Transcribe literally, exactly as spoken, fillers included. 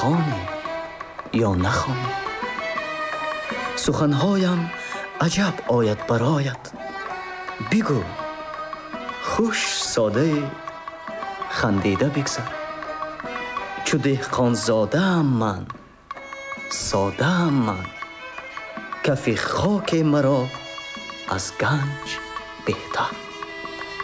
خانی یا نخوانی. سخنهایم عجب آید برایت، بگو خوش ساده خندیده بگذر. چو دهقان زاده ام من، ساده ام من، کف خاک مرا از گنج بهتر.